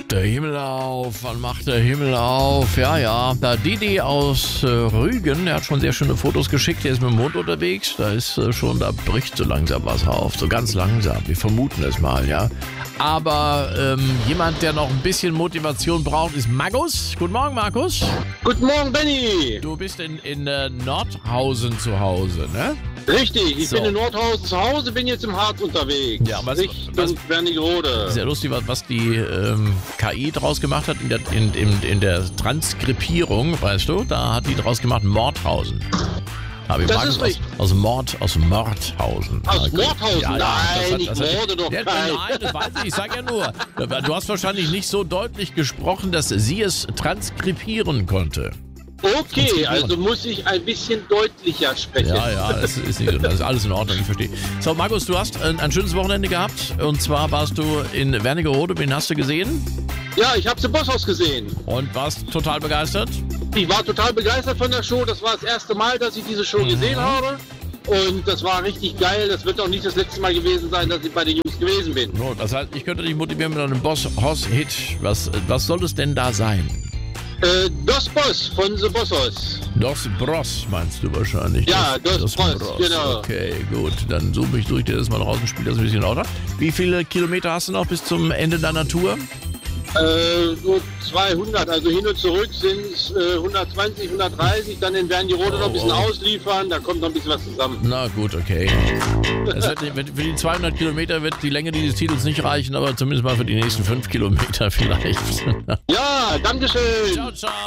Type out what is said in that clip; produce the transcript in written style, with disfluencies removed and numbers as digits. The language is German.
Der Himmel auf, wann macht der Himmel auf? Ja, da Didi aus Rügen, der hat schon sehr schöne Fotos geschickt, der ist mit dem Mond unterwegs, da bricht so langsam was auf, so ganz langsam, wir vermuten es mal, ja. Aber jemand, der noch ein bisschen Motivation braucht, ist Markus. Guten Morgen, Markus. Guten Morgen, Benny. Du bist in Nordhausen zu Hause, ne? Richtig, ich bin in Nordhausen zu Hause, bin jetzt im Harz unterwegs. Ja, Richtung Wernigerode. Sehr lustig, was die KI draus gemacht hat in der Transkripierung, weißt du? Da hat die draus gemacht Mordhausen. Das ist richtig. Aus Mordhausen. Aus Mordhausen? Ja, nein, ich morde doch keinen. Nein, das weiß ich sag ja nur. Du hast wahrscheinlich nicht so deutlich gesprochen, dass sie es transkribieren konnte. Okay, also muss ich ein bisschen deutlicher sprechen. Ja, das ist alles in Ordnung, ich verstehe. So, Markus, du hast ein schönes Wochenende gehabt. Und zwar warst du in Wernigerode. Wen hast du gesehen? Ja, ich habe im Bosshaus gesehen. Und warst total begeistert? Ich war total begeistert von der Show. Das war das erste Mal, dass ich diese Show gesehen habe. Und das war richtig geil. Das wird auch nicht das letzte Mal gewesen sein, dass ich bei den Jungs gewesen bin. So, das heißt, ich könnte dich motivieren mit einem Boss-Hoss-Hit. Was soll es denn da sein? Dos Boss von The Bossos. Dos Bros meinst du wahrscheinlich? Ja, Dos Bros, genau. Okay, gut. Dann suche ich dir das mal raus und spiele das ein bisschen lauter. Wie viele Kilometer hast du noch bis zum Ende deiner Tour? So 200, also hin und zurück sind es 120, 130, dann in Wernigerode noch ein bisschen ausliefern, da kommt noch ein bisschen was zusammen. Na gut, okay. Für die 200 Kilometer wird die Länge dieses Titels nicht reichen, aber zumindest mal für die nächsten 5 Kilometer vielleicht. Ja, danke schön. Ciao, ciao.